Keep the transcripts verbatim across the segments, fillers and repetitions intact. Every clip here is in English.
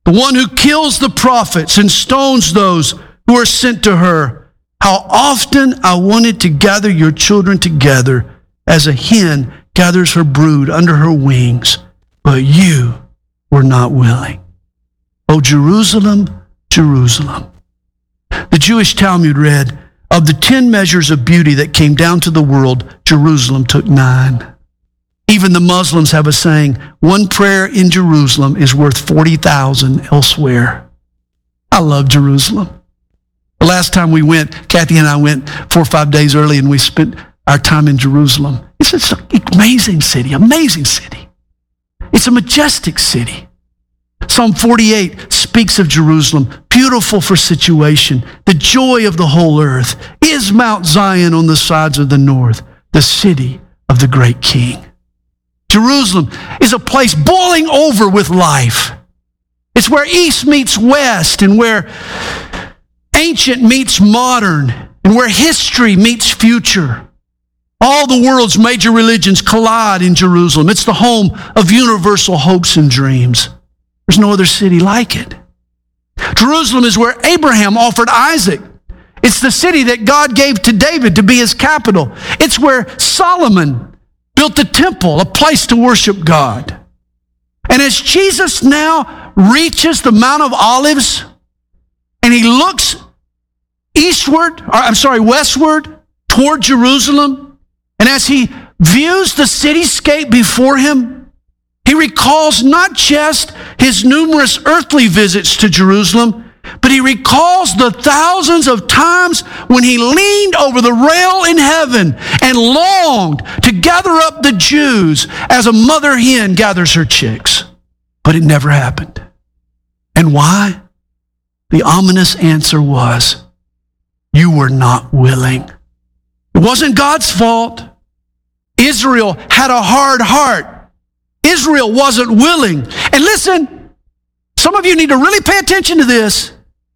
the one who kills the prophets and stones those who are sent to her. How often I wanted to gather your children together as a hen gathers her brood under her wings, but you were not willing. O Jerusalem, Jerusalem. The Jewish Talmud read, of the ten measures of beauty that came down to the world, Jerusalem took nine. Even the Muslims have a saying, one prayer in Jerusalem is worth forty thousand elsewhere. I love Jerusalem. The last time we went, Kathy and I went four or five days early, and we spent our time in Jerusalem. It's an amazing city, amazing city. It's a majestic city. Psalm forty-eight speaks of Jerusalem, beautiful for situation, the joy of the whole earth. Is Mount Zion on the sides of the north, the city of the great King? Jerusalem is a place boiling over with life. It's where East meets West, and where ancient meets modern, and where history meets future. All the world's major religions collide in Jerusalem. It's the home of universal hopes and dreams. There's no other city like it. Jerusalem is where Abraham offered Isaac. It's the city that God gave to David to be his capital. It's where Solomon built the temple, a place to worship God. And as Jesus now reaches the Mount of Olives, and he looks eastward, or I'm sorry, westward toward Jerusalem, and as he views the cityscape before him, he recalls not just his numerous earthly visits to Jerusalem, but he recalls the thousands of times when he leaned over the rail in heaven and longed to gather up the Jews as a mother hen gathers her chicks. But it never happened. And why? The ominous answer was, you were not willing. It wasn't God's fault. Israel had a hard heart. Israel wasn't willing. And listen, some of you need to really pay attention to this.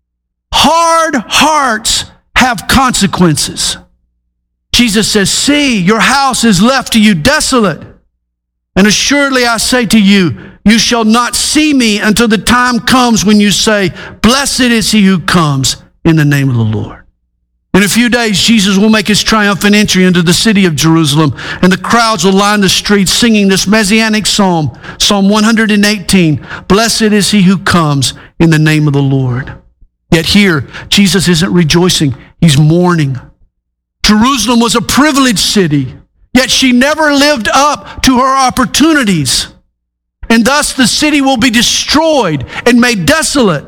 Hard hearts have consequences. Jesus says, see, your house is left to you desolate. And assuredly I say to you, you shall not see me until the time comes when you say, blessed is he who comes in the name of the Lord. In a few days, Jesus will make his triumphant entry into the city of Jerusalem, and the crowds will line the streets singing this messianic psalm, Psalm one hundred eighteen, blessed is he who comes in the name of the Lord. Yet here, Jesus isn't rejoicing, he's mourning. Jerusalem was a privileged city, yet she never lived up to her opportunities. And thus the city will be destroyed and made desolate.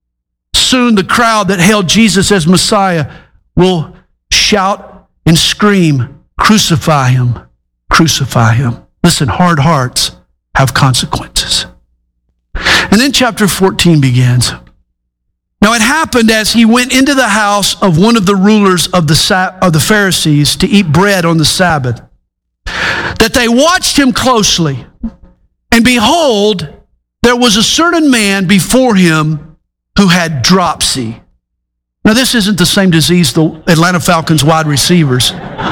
Soon the crowd that hailed Jesus as Messiah will shout and scream, crucify him, crucify him. Listen, hard hearts have consequences. And then chapter fourteen begins. Now it happened as he went into the house of one of the rulers of the, of the Pharisees to eat bread on the Sabbath, that they watched him closely. And behold, there was a certain man before him who had dropsy. Now, this isn't the same disease the Atlanta Falcons wide receivers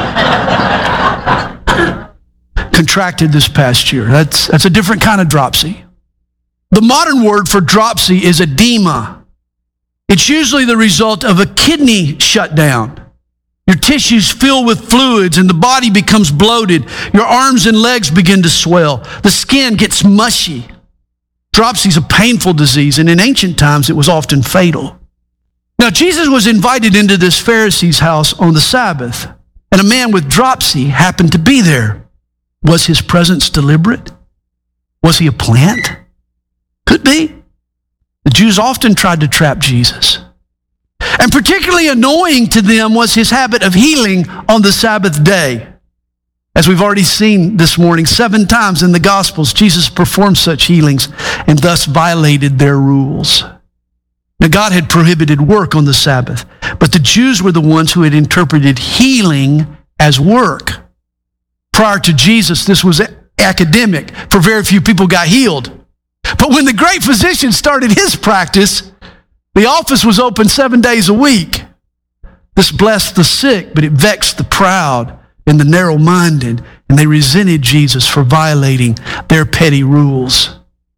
contracted this past year. That's, that's a different kind of dropsy. The modern word for dropsy is edema. It's usually the result of a kidney shutdown. Your tissues fill with fluids and the body becomes bloated. Your arms and legs begin to swell. The skin gets mushy. Dropsy is a painful disease, and in ancient times it was often fatal. Now, Jesus was invited into this Pharisee's house on the Sabbath, and a man with dropsy happened to be there. Was his presence deliberate? Was he a plant? Could be. The Jews often tried to trap Jesus. And particularly annoying to them was his habit of healing on the Sabbath day. As we've already seen this morning, seven times in the Gospels, Jesus performed such healings and thus violated their rules. Now, God had prohibited work on the Sabbath, but the Jews were the ones who had interpreted healing as work. Prior to Jesus, this was academic, for very few people got healed. But when the great physician started his practice, the office was open seven days a week. This blessed the sick, but it vexed the proud and the narrow-minded, and they resented Jesus for violating their petty rules.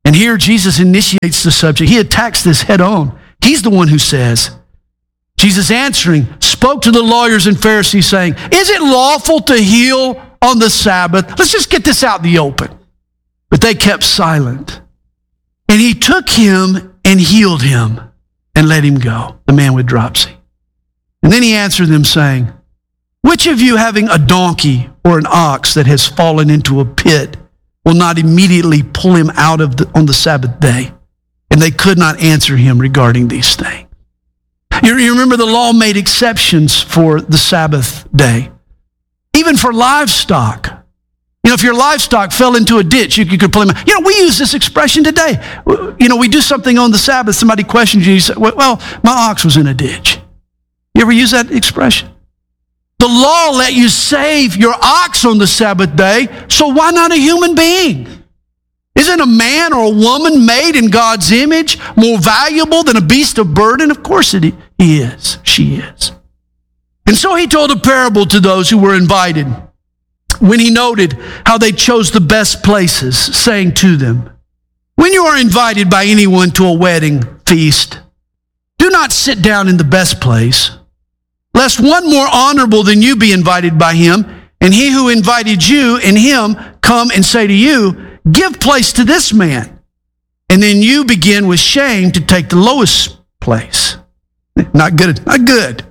And here Jesus initiates the subject. He attacks this head on. He's the one who says, Jesus answering, spoke to the lawyers and Pharisees saying, is it lawful to heal on the Sabbath? Let's just get this out in the open. But they kept silent. And he took him and healed him and let him go, the man with dropsy. And then he answered them saying, which of you having a donkey or an ox that has fallen into a pit will not immediately pull him out of the, on the Sabbath day? And they could not answer him regarding these things. You, you remember the law made exceptions for the Sabbath day, even for livestock. You know, if your livestock fell into a ditch, you, you could pull him out. You know, we use this expression today. You know, we do something on the Sabbath, somebody questions you, you say, well, my ox was in a ditch. You ever use that expression? The law let you save your ox on the Sabbath day, so why not a human being? Isn't a man or a woman made in God's image more valuable than a beast of burden? Of course it he is. She is. And so he told a parable to those who were invited when he noted how they chose the best places, saying to them, when you are invited by anyone to a wedding feast, do not sit down in the best place, lest one more honorable than you be invited by him, and he who invited you and him come and say to you, give place to this man. And then you begin with shame to take the lowest place. Not good, not good.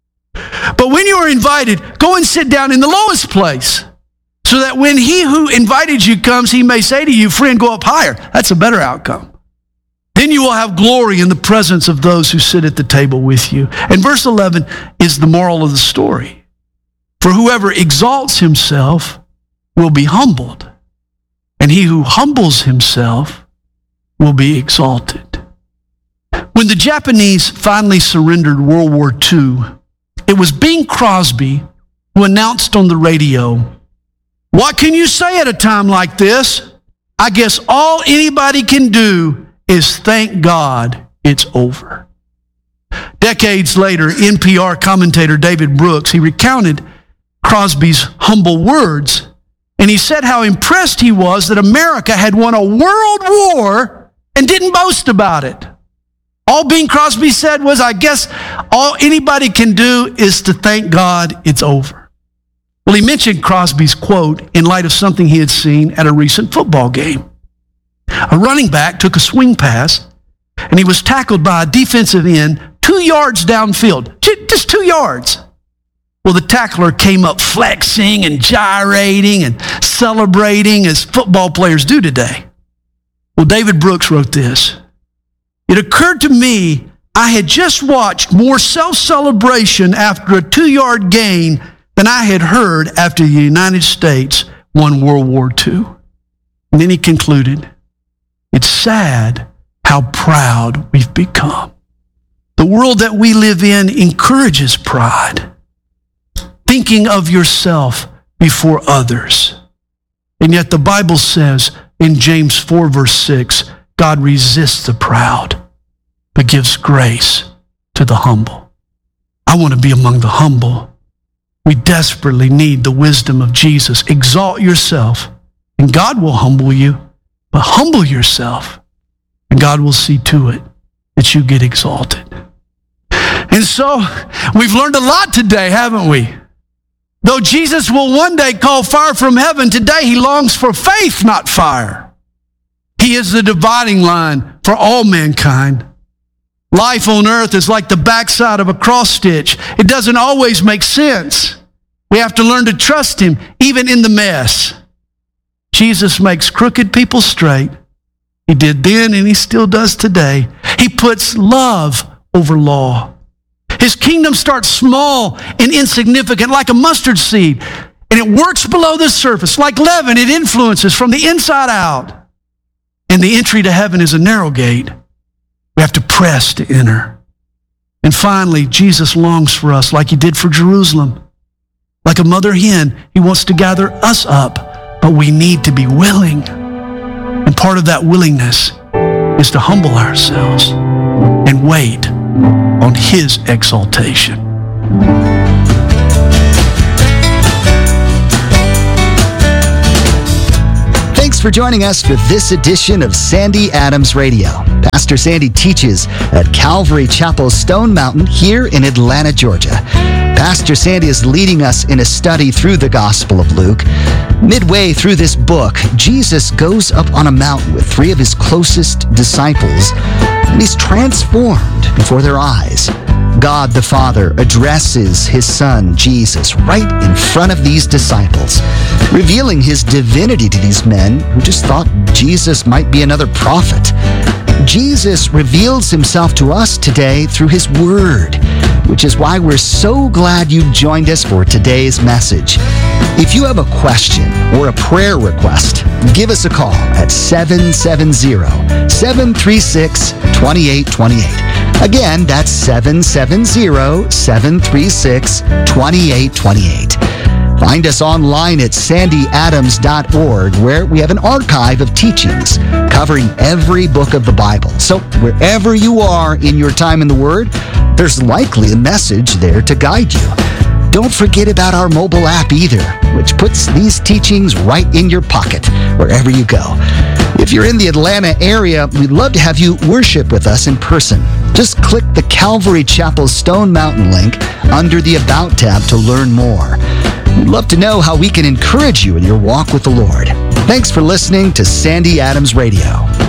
But when you are invited, go and sit down in the lowest place, so that when he who invited you comes, he may say to you, friend, go up higher. That's a better outcome. Then you will have glory in the presence of those who sit at the table with you. And verse eleven is the moral of the story. For whoever exalts himself will be humbled, and he who humbles himself will be exalted. When the Japanese finally surrendered World War Two, it was Bing Crosby who announced on the radio, what can you say at a time like this? I guess all anybody can do is thank God it's over. Decades later, N P R commentator David Brooks, he recounted Crosby's humble words, and he said how impressed he was that America had won a world war and didn't boast about it. All Bing Crosby said was, I guess all anybody can do is to thank God it's over. Well, he mentioned Crosby's quote in light of something he had seen at a recent football game. A running back took a swing pass, and he was tackled by a defensive end two yards downfield, just two yards. Well, the tackler came up flexing and gyrating and celebrating as football players do today. Well, David Brooks wrote this. It occurred to me I had just watched more self-celebration after a two-yard gain than I had heard after the United States won World War Two. And then he concluded, it's sad how proud we've become. The world that we live in encourages pride, thinking of yourself before others. And yet the Bible says in James four, verse six, God resists the proud, but gives grace to the humble. I want to be among the humble. We desperately need the wisdom of Jesus. Exalt yourself, and God will humble you. But humble yourself, and God will see to it that you get exalted. And so, we've learned a lot today, haven't we? Though Jesus will one day call fire from heaven, today he longs for faith, not fire. He is the dividing line for all mankind. Life on earth is like the backside of a cross stitch. It doesn't always make sense. We have to learn to trust him, even in the mess. Jesus makes crooked people straight. He did then and he still does today. He puts love over law. His kingdom starts small and insignificant, like a mustard seed, and it works below the surface. Like leaven, it influences from the inside out. And the entry to heaven is a narrow gate. We have to press to enter. And finally, Jesus longs for us like he did for Jerusalem. Like a mother hen, he wants to gather us up, but we need to be willing. And part of that willingness is to humble ourselves and wait on his exaltation. Thanks for joining us for this edition of Sandy Adams Radio. Pastor Sandy teaches at Calvary Chapel Stone Mountain here in Atlanta, Georgia. Pastor Sandy is leading us in a study through the Gospel of Luke. Midway through this book, Jesus goes up on a mountain with three of his closest disciples, and he's transformed before their eyes. God the Father addresses his Son, Jesus, right in front of these disciples, revealing his divinity to these men who just thought Jesus might be another prophet. Jesus reveals himself to us today through his Word, which is why we're so glad you joined us for today's message. If you have a question or a prayer request, give us a call at seven seven zero, seven three six, two eight two eight. Again, that's seven seven zero, seven three six, two eight two eight. Find us online at sandy adams dot org, where we have an archive of teachings covering every book of the Bible. So wherever you are in your time in the Word, there's likely a message there to guide you. Don't forget about our mobile app either, which puts these teachings right in your pocket wherever you go. If you're in the Atlanta area, we'd love to have you worship with us in person. Just click the Calvary Chapel Stone Mountain link under the About tab to learn more. We'd love to know how we can encourage you in your walk with the Lord. Thanks for listening to Sandy Adams Radio.